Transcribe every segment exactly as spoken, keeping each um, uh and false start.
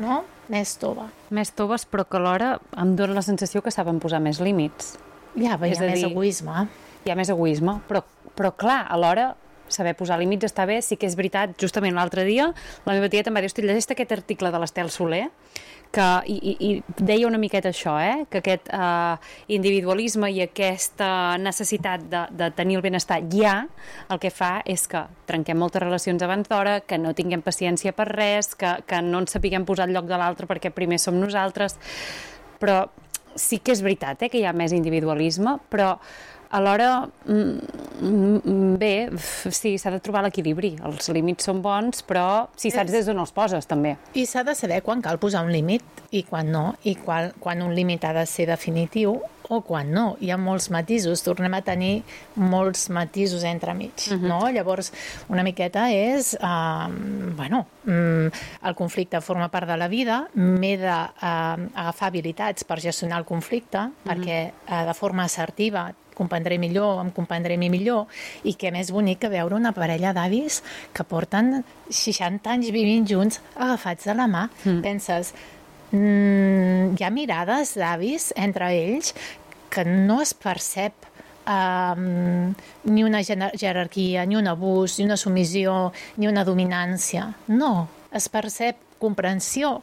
no? Més tova. Més toves, però que alhora em dóna la sensació que saben posar més límits. Ja, hi ha més egoisme. Hi ha més egoisme, però, però clar, alhora saber posar límits està bé. Sí que és veritat, justament l'altre dia la meva tia també va dir, hosti, llegeix aquest article de l'Estel Soler que, i, i, i deia una miqueta això, eh? Que aquest eh, individualisme i aquesta necessitat de, de tenir el benestar ja el que fa és que trenquem moltes relacions abans d'hora, que no tinguem paciència per res, que, que no ens sapiguem posar al lloc de l'altre perquè primer som nosaltres. Però sí que és veritat, eh, que hi ha més individualisme, però alhora, bé, sí, s'ha de trobar l'equilibri. Els límits són bons, però si saps des d'on els poses, també. I s'ha de saber quan cal posar un límit i quan no, i quan, quan un límit ha de ser definitiu o quan no. Hi ha molts matisos, tornem a tenir molts matisos entremig, uh-huh. no? Llavors, una miqueta és, uh, bueno, um, el conflicte forma part de la vida, m'he d'agafar uh, habilitats per gestionar el conflicte, uh-huh. perquè uh, de forma assertiva comprendré millor, em comprendré mi millor, i què més bonic que veure una parella d'avis que porten seixanta anys vivint junts agafats de la mà. Mm. Penses, mm, hi ha mirades d'avis entre ells que no es percep um, ni una jerarquia, ni un abús, ni una submissió, ni una dominància. No, es percep comprensió,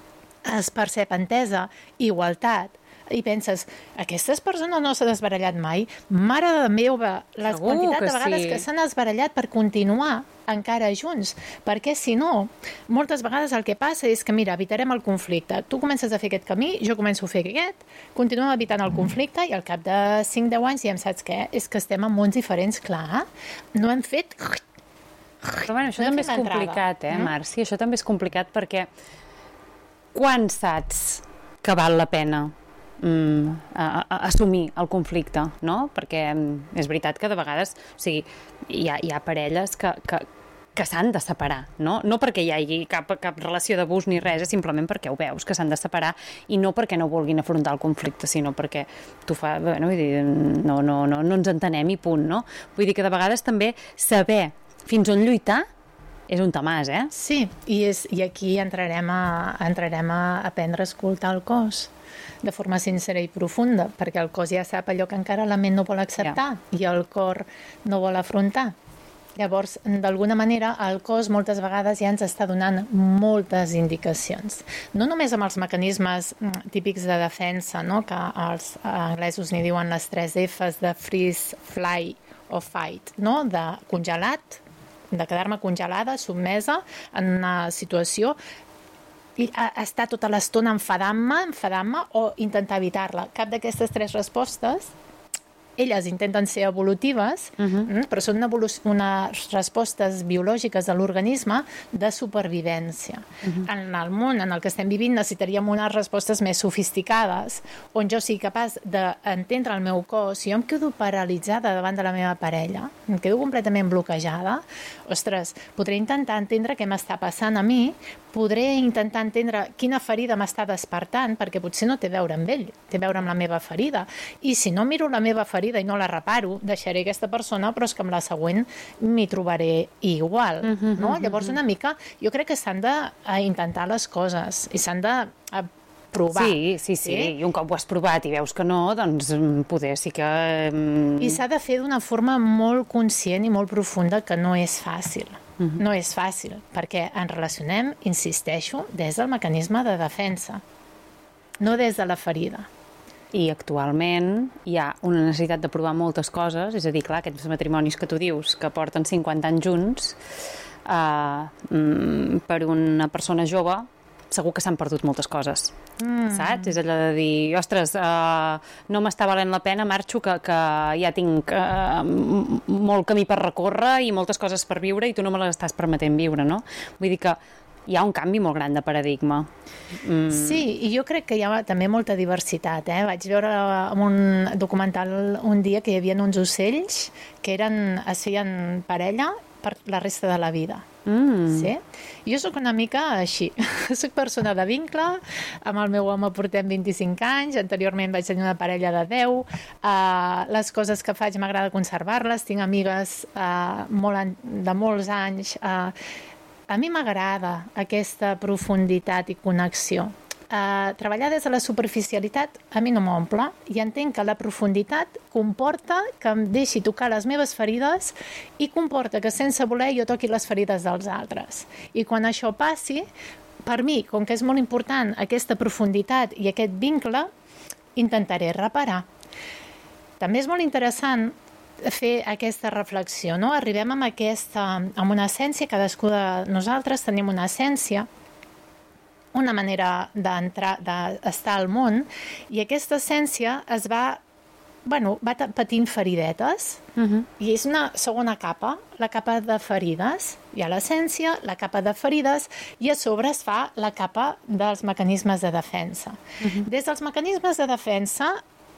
es percep entesa, igualtat. I penses, aquestes persones no s'han desbarallat mai? Mare de meva, les Segur quantitats que de vegades sí. que s'han desbarallat per continuar encara junts, perquè si no, moltes vegades el que passa és que, mira, evitarem el conflicte. Tu comences a fer aquest camí, jo començo a fer aquest, continuem evitant el conflicte i al cap de cinc deu anys diem, saps què? És que estem en mons diferents, clar. No hem fet... Però bueno, això no també és complicat, eh, Marci? Això també és complicat perquè quan saps que val la pena Mm, a, a, assumir el conflicte, no? Perquè és veritat que de vegades, o sigui, hi ha, hi ha parelles que, que, que s'han de separar, no? No perquè hi hagi cap, cap relació d'abús ni res, és simplement perquè ho veus, que s'han de separar, i no perquè no vulguin afrontar el conflicte, sinó perquè tu fa, bueno, vull dir, no, no, no, no ens entenem i punt, no? Vull dir que de vegades també saber fins on lluitar és un tamàs, eh? Sí, i, és, i aquí entrarem a, entrarem a aprendre a escoltar el cos de forma sincera i profunda, perquè el cos ja sap allò que encara la ment no vol acceptar, yeah. i el cor no vol afrontar. Llavors, d'alguna manera, el cos moltes vegades ja ens està donant moltes indicacions. No només amb els mecanismes típics de defensa, no? Que els anglesos n'hi diuen les tres Fs de freeze, fly o fight, no? De congelat, de quedar-me congelada, submesa en una situació, i estar tota l'estona enfadant-me, enfadant-me o intentar evitar-la. Cap d'aquestes tres respostes, elles intenten ser evolutives, uh-huh. però són unes respostes biològiques de l'organisme de supervivència. Uh-huh. En el món en el que estem vivint necessitaríem unes respostes més sofisticades, on jo sigui capaç d'entendre el meu cos. Si jo em quedo paralitzada davant de la meva parella, em quedo completament bloquejada, ostres, podré intentar entendre què m'està passant a mi, podré intentar entendre quina ferida m'està despertant, perquè potser no té a veure amb ell, té a veure amb la meva ferida. I si no miro la meva ferida i no la reparo, deixaré aquesta persona, però és que amb la següent m'hi trobaré igual. Uh-huh, no? Uh-huh. Llavors, una mica, jo crec que s'han d'intentar les coses i s'han de provar. Sí, sí, sí, sí, i un cop ho has provat i veus que no, doncs poder sí que... I s'ha de fer d'una forma molt conscient i molt profunda, que no és fàcil. Uh-huh. No és fàcil, perquè ens relacionem, insisteixo, des del mecanisme de defensa, no des de la ferida. I actualment hi ha una necessitat de provar moltes coses, és a dir, clar, aquests matrimonis que tu dius, que porten cinquanta anys junts, eh, per una persona jove, segur que s'han perdut moltes coses, mm. saps? És allò de dir, ostres, eh, no m'està valent la pena, marxo, que, que ja tinc eh, molt camí per recórrer i moltes coses per viure i tu no me les estàs permetent viure, no? Vull dir que hi ha un canvi molt gran de paradigma. Mm. Sí, i jo crec que hi ha també molta diversitat. Eh? Vaig veure en un documental un dia que hi havia uns ocells que eren, es feien parella per la resta de la vida. Mm. Sí? Jo sóc una mica així. Soc persona de vincle, amb el meu home portem vint-i-cinc anys, anteriorment vaig tenir una parella de deu, uh, les coses que faig m'agrada conservar-les, tinc amigues uh, molt an- de molts anys, uh, a mi m'agrada aquesta profunditat i connexió. Uh, treballar des de la superficialitat a mi no m'omple i entenc que la profunditat comporta que em deixi tocar les meves ferides i comporta que sense voler jo toqui les ferides dels altres. I quan això passi, per mi, com que és molt important aquesta profunditat i aquest vincle, intentaré reparar. També és molt interessant fer aquesta reflexió, no? Arribem amb aquesta, amb una essència, cadascú de nosaltres tenim una essència, una manera d'entrar, d'estar al món, i aquesta essència es va, bueno, va patint feridetes, uh-huh. i és una segona capa, la capa de ferides. Hi ha l'essència, la capa de ferides, i a sobre es fa la capa dels mecanismes de defensa. Uh-huh. Des dels mecanismes de defensa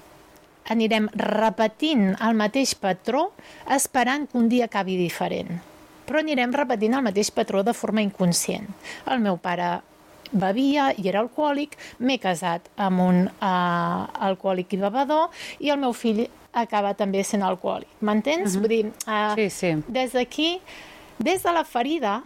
anirem repetint el mateix patró esperant que un dia acabi diferent. Però anirem repetint el mateix patró de forma inconscient. El meu pare bevia i era alcohòlic, m'he casat amb un uh, alcohòlic i bevedor i el meu fill acaba també sent alcohòlic. M'entens? Uh-huh. Vull dir, uh, sí, sí. Des d'aquí, des de la ferida,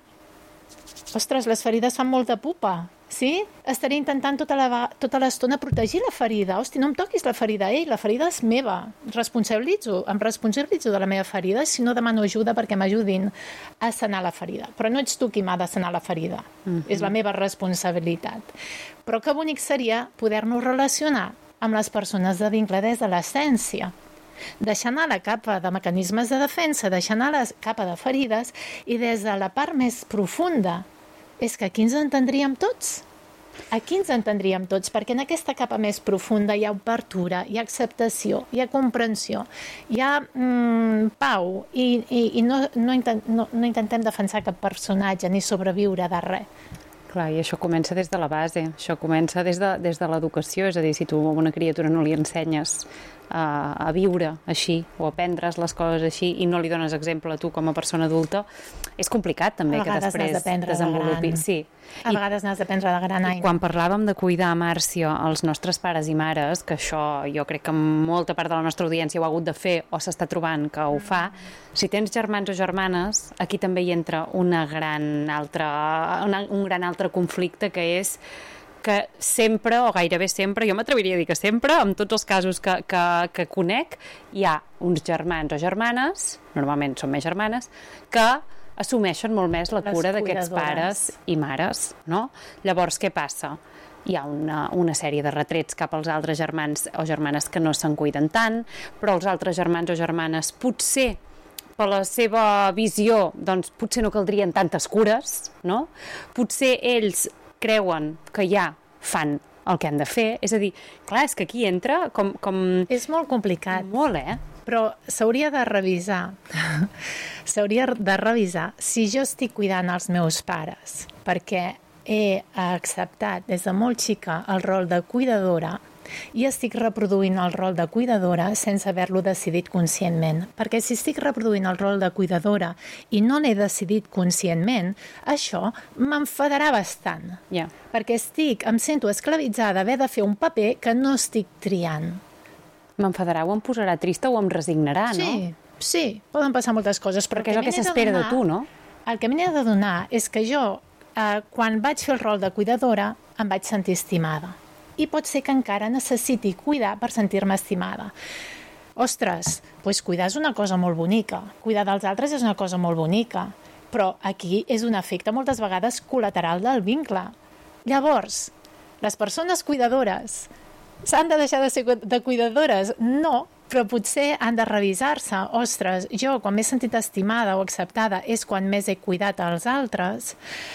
ostres, les ferides fan molta pupa, sí? Estaré intentant tota la, tota l'estona protegir la ferida. Hosti, no em toquis la ferida. Ei, la ferida és meva. Responsabilitzo, em responsabilitzo de la meva ferida, si no demano ajuda perquè m'ajudin a sanar la ferida. Però no ets tu qui m'ha de sanar la ferida. Uh-huh. És la meva responsabilitat. Però que bonic seria poder-nos relacionar amb les persones de vincle des de l'essència. Deixar anar la capa de mecanismes de defensa, deixar anar la capa de ferides i des de la part més profunda és que aquí ens entendríem tots. Aquí ens entendríem tots, perquè en aquesta capa més profunda hi ha obertura, hi ha acceptació, hi ha comprensió, hi ha mm, pau, i, i, i no, no, intent, no, no intentem defensar cap personatge ni sobreviure de res. Clar, i això comença des de la base, això comença des de, des de l'educació, és a dir, si tu a una criatura no li ensenyes a, a viure així o a aprendre's les coses així i no li dones exemple a tu com a persona adulta, és complicat també que després desenvolupi. De sí. A vegades n'has d'aprendre de gran any. Quan parlàvem de cuidar, Màrcia, els nostres pares i mares, que això jo crec que molta part de la nostra audiència ho ha hagut de fer o s'està trobant que ho fa, si tens germans o germanes, aquí també hi entra una gran altra, una, un gran altre conflicte, que és que sempre, o gairebé sempre, jo m'atreviria a dir que sempre, en tots els casos que, que, que conec, hi ha uns germans o germanes, normalment són més germanes, que assumeixen molt més la cura d'aquests pares i mares, no? Llavors, què passa? Hi ha una, una sèrie de retrets cap als altres germans o germanes que no se'n cuiden tant, però els altres germans o germanes potser per la seva visió, doncs potser no caldrien tantes cures, no? Potser ells creuen que ja fan el que han de fer, és a dir, clar, és que aquí entra com... com... És molt complicat. Molt, eh? Però s'hauria de revisar, s'hauria de revisar si jo estic cuidant els meus pares, perquè he acceptat des de molt xica el rol de cuidadora i estic reproduint el rol de cuidadora sense haver-lo decidit conscientment. Perquè si estic reproduint el rol de cuidadora i no l'he decidit conscientment, això m'enfadarà bastant. Yeah. Perquè estic, em sento esclavitzada d'haver de fer un paper que no estic triant. M'enfadarà o em posarà trista o em resignarà, no? Sí, sí, poden passar moltes coses. Però perquè és el que s'espera de tu, no? El que m'he de donar és que jo, eh, quan vaig fer el rol de cuidadora, em vaig sentir estimada. I pot ser que encara necessiti cuidar per sentir-me estimada. Ostres, doncs cuidar és una cosa molt bonica. Cuidar dels altres és una cosa molt bonica. Però aquí és un efecte moltes vegades col·lateral del vincle. Llavors, les persones cuidadores s'han de deixar de ser de cuidadores? No, però potser han de revisar-se. Ostres, jo quan m'he sentit estimada o acceptada és quan més he cuidat als altres.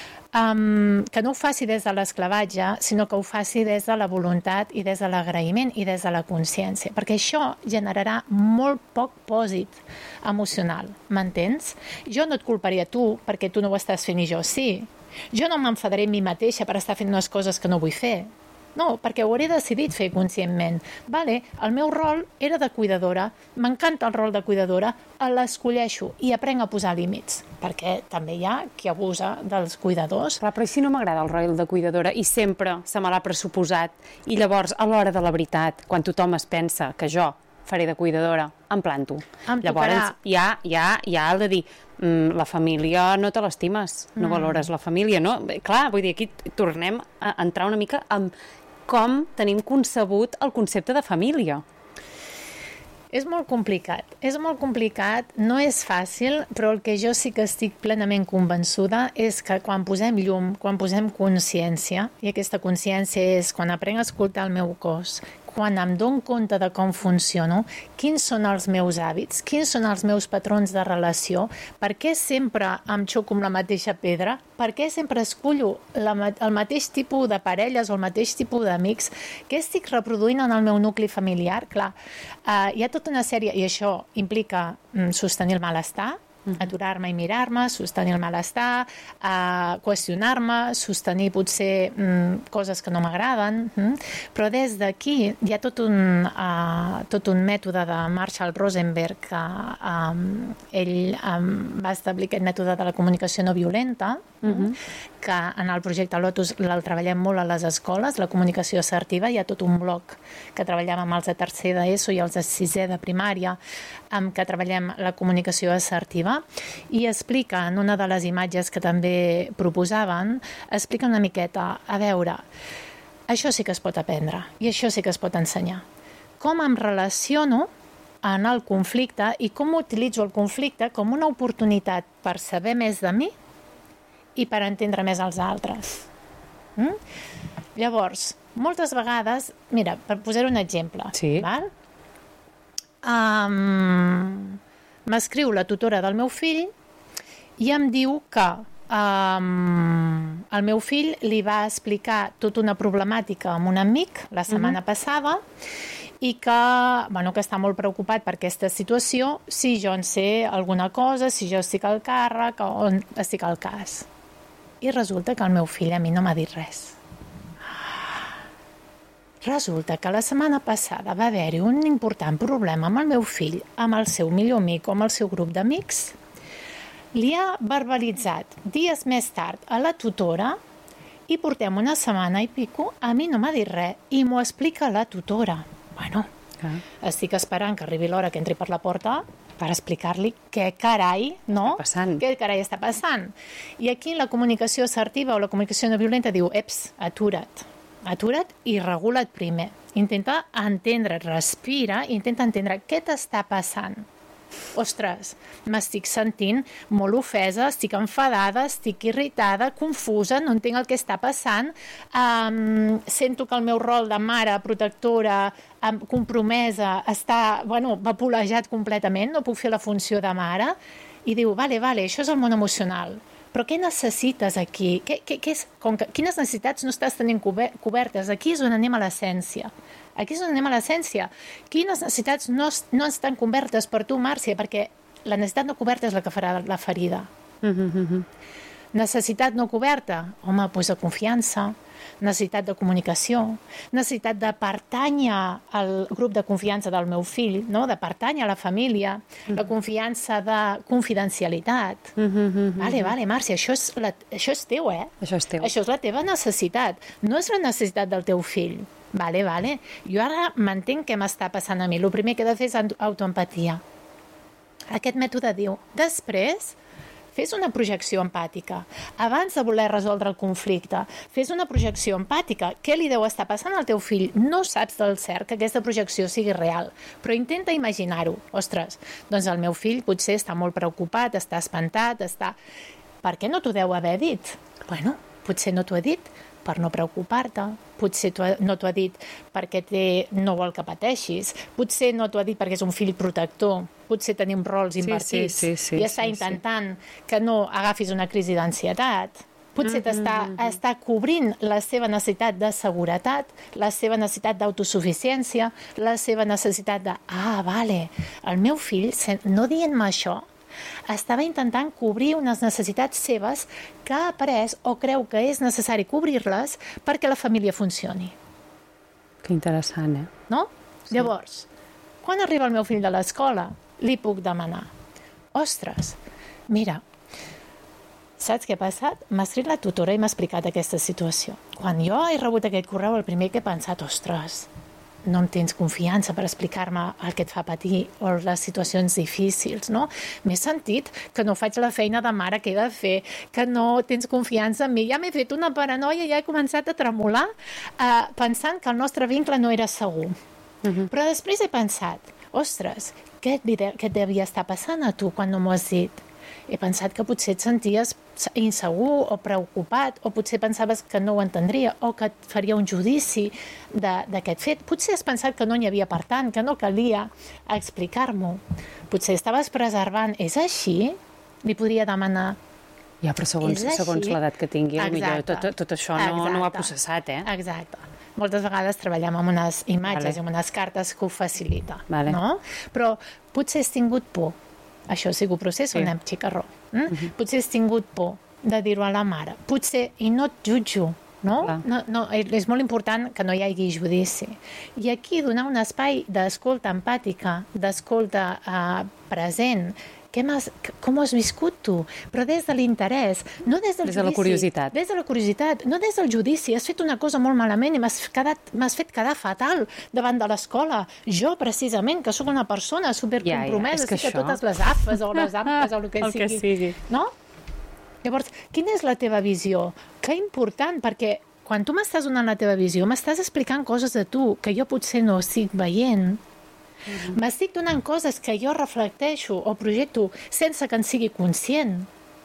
Um, que no ho faci des de l'esclavatge, sinó que ho faci des de la voluntat i des de l'agraïment i des de la consciència, perquè això generarà molt poc pòsit emocional, m'entens? Jo no et culparia a tu perquè tu no ho estàs fent i jo sí. Jo no m'enfadaré a mi mateixa per estar fent unes coses que no vull fer. No, perquè ho hauré decidit fer conscientment. Vale, el meu rol era de cuidadora, m'encanta el rol de cuidadora, l'escolleixo i aprenc a posar límits, perquè també hi ha qui abusa dels cuidadors. Clar, però si no m'agrada el rol de cuidadora i sempre se me l'ha pressuposat, i llavors a l'hora de la veritat, quan tothom es pensa que jo faré de cuidadora, em planto. Em llavors tocarà. hi ha, hi, ha, hi ha el de dir, la família no te l'estimes, no Mm. valores la família, no? Bé, clar, vull dir, aquí tornem a entrar una mica en com tenim concebut el concepte de família. És molt complicat, és molt complicat, no és fàcil, però el que jo sí que estic plenament convençuda és que quan posem llum, quan posem consciència, i aquesta consciència és quan aprenc a escoltar el meu cos, quan em dono compte de com funciono, quins són els meus hàbits, quins són els meus patrons de relació, per què sempre em xoco amb la mateixa pedra, per què sempre escollo la, el mateix tipus de parelles o el mateix tipus d'amics, què estic reproduint en el meu nucli familiar? Clar, eh, hi ha tota una sèrie, i això implica mm, sostenir el malestar, aturar-me i mirar-me, sostenir el malestar, eh, qüestionar-me, sostenir potser mm, coses que no m'agraden, mm? Però des d'aquí hi ha tot un, uh, tot un mètode de Marshall Rosenberg que um, ell um, va establir aquest mètode de la comunicació no violenta, mm-hmm. que en el projecte Lotus el treballem molt a les escoles, la comunicació assertiva, hi ha tot un bloc que treballem amb els de tercer d'ESO i els de sisè de primària, amb què treballem la comunicació assertiva, i explica en una de les imatges que també proposaven, explica una miqueta, a veure, això sí que es pot aprendre i això sí que es pot ensenyar. Com em relaciono en el conflicte i com utilitzo el conflicte com una oportunitat per saber més de mi i per entendre més els altres. Mm? Llavors, moltes vegades, mira, per posar un exemple, sí. val? Um, m'escriu la tutora del meu fill i em diu que um, el meu fill li va explicar tota una problemàtica amb un amic la setmana uh-huh. passada i que, bueno, que està molt preocupat per aquesta situació, si jo en sé alguna cosa, si jo estic al càrrec o estic al cas. I resulta que el meu fill a mi no m'ha dit res. Resulta que la setmana passada va haver-hi un important problema amb el meu fill, amb el seu millor amic o amb el seu grup d'amics. Li ha verbalitzat dies més tard a la tutora i portem una setmana i pico, a mi no m'ha dit res i m'ho explica la tutora. Bueno, ah. estic esperant que arribi l'hora que entri per la porta per explicar-li què carai, no? Està passant. Què carai està passant. I aquí la comunicació assertiva o la comunicació no violenta diu, eps, atura't. Atura't i regula't primer. Intenta entendre, respira, intenta entendre què t'està passant. Ostres, m'estic sentint molt ofesa, estic enfadada, estic irritada, confusa, no entenc el que està passant, um, sento que el meu rol de mare, protectora, um, compromesa, està, bueno, vapolejat completament, no puc fer la funció de mare, i diu, vale, vale, això és el món emocional. Però què necessites aquí? Què, què, què és, com que, quines necessitats no estàs tenint cobertes? Aquí és on anem a l'essència. Aquí és on anem a l'essència. Quines necessitats no, no estan cobertes per tu, Màrcia? Perquè la necessitat no coberta és la que farà la ferida. Mm-hmm. Necessitat no coberta? Home, doncs de confiança, necessitat de comunicació, necessitat de pertànyer al grup de confiança del meu fill, no? De pertànyer a la família, mm-hmm. la confiança de confidencialitat. Mm-hmm. Vale, vale, Màrcia, això és, la, això és teu, eh? Això és teu. Això és la teva necessitat, no és la necessitat del teu fill. Vale, vale. Jo ara m'entenc què m'està passant a mi. El primer que he de fer és autoempatia. Aquest mètode diu, després, fes una projecció empàtica. Abans de voler resoldre el conflicte, fes una projecció empàtica. Què li deu estar passant al teu fill? No saps del cert que aquesta projecció sigui real, però intenta imaginar-ho. Ostres, doncs el meu fill potser està molt preocupat, està espantat, està... Per què no t'ho deu haver dit? Bueno, potser no t'ho he dit per no preocupar-te, potser no t'ho ha dit perquè té, no vol que pateixis, potser no t'ho ha dit perquè és un fill protector, potser tenim rols invertits sí, sí, sí, i està sí, intentant sí. que no agafis una crisi d'ansietat. Potser mm-hmm. t'està està cobrint la seva necessitat de seguretat, la seva necessitat d'autosuficiència, la seva necessitat de, ah, vale, el meu fill, no dient-me això, estava intentant cobrir unes necessitats seves que ha après o creu que és necessari cobrir-les perquè la família funcioni. Que interessant, eh? No? Sí. Llavors, quan arriba el meu fill de l'escola, li puc demanar, ostres, mira, saps què ha passat? M'ha escrit la tutora i m'ha explicat aquesta situació. Quan jo he rebut aquest correu, el primer que he pensat, ostres, no em tens confiança per explicar-me el que et fa patir o les situacions difícils, no? M'he sentit que no faig la feina de mare que he de fer, que no tens confiança en mi. Ja m'he fet una paranoia, ja he començat a tremolar eh, pensant que el nostre vincle no era segur. Uh-huh. Però després he pensat, ostres, què et, què et devia estar passant a tu quan no m'ho has dit? He pensat que potser et senties insegur o preocupat, o potser pensaves que no ho entendria, o que et faria un judici d'aquest fet. Potser has pensat que no n'hi havia per tant, que no calia explicar-m'ho. Potser estaves preservant. És així? Li podria demanar. Ja, però segons, segons l'edat que tingui, millor tot, tot això no, no ho ha processat, eh? Exacte. Moltes vegades treballem amb unes imatges vale. i amb unes cartes que ho facilita, vale. no? Però potser has tingut por. Això ha sigut procés, sí. un xicarró. Mm? Uh-huh. Potser has tingut por de dir-ho a la mare. Potser, i no et jutjo, no? no, no és molt important que no hi hagi judici. I aquí donar un espai d'escolta empàtica, d'escolta eh, present, has, com ho has viscut tu? Però des de l'interès, no des del des judici. de la curiositat. Des de la curiositat, no des del judici. Has fet una cosa molt malament i m'has fet quedar fatal davant de l'escola. Jo, precisament, que sóc una persona supercompromesa, ja, ja, que, que això... totes les afes o les ampes o el que, el sigui. que sigui. No? Llavors, quina és la teva visió? Que important, perquè quan tu m'estàs donant la teva visió, m'estàs explicant coses de tu que jo potser no estic veient. Mm-hmm. M'estic donant coses que jo reflecteixo o projecto sense que en sigui conscient.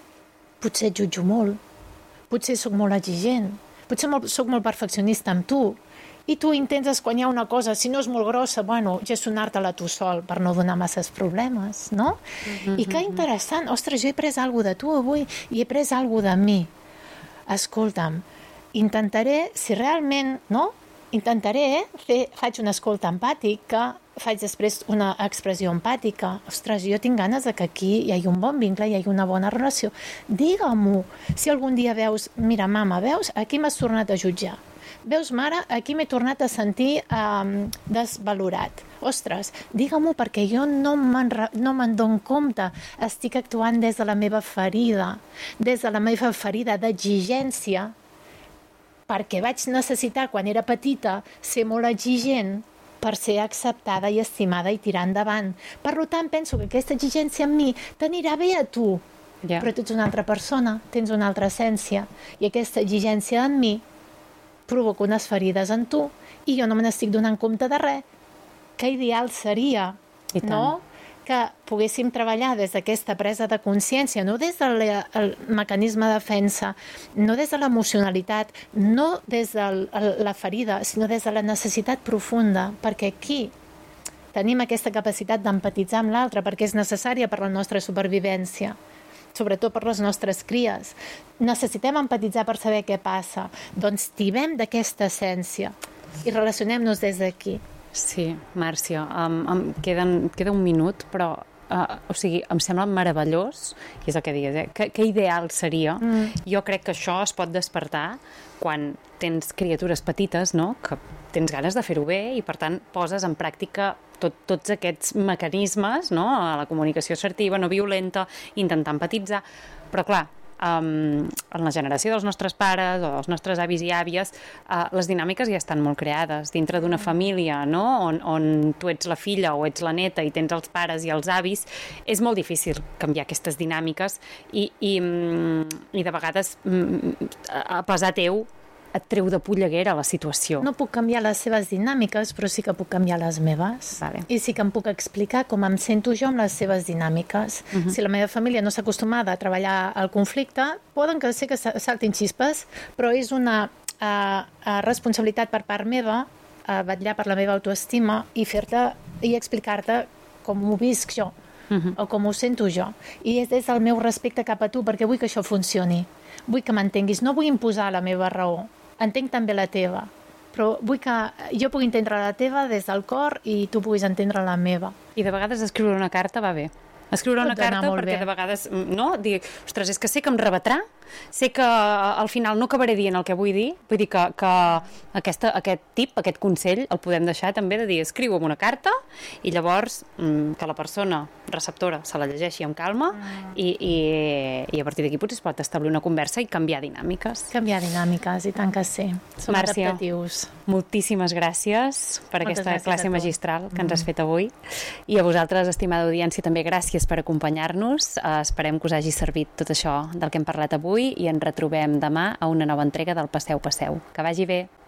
Potser et jutjo molt, potser sóc molt exigent, potser molt, sóc molt perfeccionista amb tu, i tu intentes esquanyar una cosa, si no és molt grossa, bueno, gestionar-te-la tu sol per no donar masses problemes, no? Mm-hmm. I que interessant, ostres, jo he pres alguna de tu avui i he pres alguna de mi. Escolta'm, intentaré, si realment, no? Intentaré fer, faig una escolta empàtica, faig després una expressió empàtica. Ostres, jo tinc ganes de que aquí hi hagi un bon vincle, hi hagi una bona relació. Digue-m'ho. Si algun dia veus, mira, mama, veus, aquí m'has tornat a jutjar. Veus, mare, aquí m'he tornat a sentir um, desvalorat. Ostres, digue-m'ho perquè jo no me'n no me'n dono compte. Estic actuant des de la meva ferida, des de la meva ferida d'exigència, perquè vaig necessitar, quan era petita, ser molt exigent per ser acceptada i estimada i tirar endavant. Per tant, penso que aquesta exigència en mi t'anirà bé a tu, yeah. però tu ets una altra persona, tens una altra essència, i aquesta exigència en mi provoca unes ferides en tu, i jo no me n'estic donant compte de res. Que ideal seria, no?, que poguéssim treballar des d'aquesta presa de consciència, no des del mecanisme de defensa, no des de l'emocionalitat, no des de la ferida, sinó des de la necessitat profunda, perquè aquí tenim aquesta capacitat d'empatitzar amb l'altre, perquè és necessària per la nostra supervivència, sobretot per les nostres cries. Necessitem empatitzar per saber què passa. Doncs tibem d'aquesta essència i relacionem-nos des d'aquí. Sí, Màrcia, um, um, queden, queda un minut, però uh, o sigui, em sembla meravellós, i és el que digues, eh? que, que ideal seria. Mm. Jo crec que això es pot despertar quan tens criatures petites, no?, que tens ganes de fer-ho bé i, per tant, poses en pràctica tot, tots aquests mecanismes, no?, a la comunicació assertiva, no violenta, intentar empatitzar, però clar, Um, en la generació dels nostres pares o dels nostres avis i àvies, uh, les dinàmiques ja estan molt creades dintre d'una família, no?, on, on tu ets la filla o ets la neta i tens els pares i els avis. És molt difícil canviar aquestes dinàmiques i, i, i de vegades a pesar teu et treu de polleguera la situació. No puc canviar les seves dinàmiques, però sí que puc canviar les meves. Vale. I sí que em puc explicar com em sento jo amb les seves dinàmiques. Uh-huh. Si la meva família no s'ha acostumada a treballar el conflicte, poden que sí que saltin xispes, però és una uh, uh, responsabilitat per part meva uh, vetllar per la meva autoestima i fer-te i explicar-te com ho visc jo. Uh-huh. O com ho sento jo. I és des del meu respecte cap a tu, perquè vull que això funcioni. Vull que m'entenguis. No vull imposar la meva raó. Entenc també la teva, però vull que jo pugui entendre la teva des del cor i tu puguis entendre la meva. I de vegades escriure una carta va bé. Escriure una carta perquè bé. De vegades, no, dir, ostres, és que sé que em rebatrà, sé que al final no acabaré dient el que vull dir, vull dir que, que aquesta, aquest tip, aquest consell el podem deixar també de dir, escriu una carta i llavors mm, que la persona receptora se la llegeixi amb calma mm. i, i, i a partir d'aquí potser es pot establir una conversa i canviar dinàmiques. Canviar dinàmiques, i tant que sí. Som Màrcia, adaptatius. Moltíssimes gràcies per Moltes aquesta gràcies classe magistral que ens has fet avui. I a vosaltres, estimada audiència, també gràcies per acompanyar-nos. Uh, esperem que us hagi servit tot això del que hem parlat avui i ens retrobem demà a una nova entrega del Passeu Passeu. Que vagi bé!